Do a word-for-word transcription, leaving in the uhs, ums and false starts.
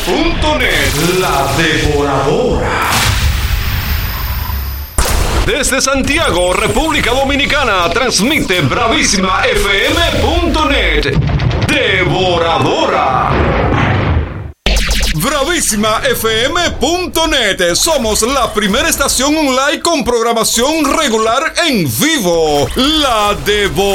punto net. La Devoradora. Desde Santiago, República Dominicana, transmite bravísima f m punto net. Devoradora. bravísima f m punto net. Somos la primera estación online con programación regular en vivo. La Devoradora.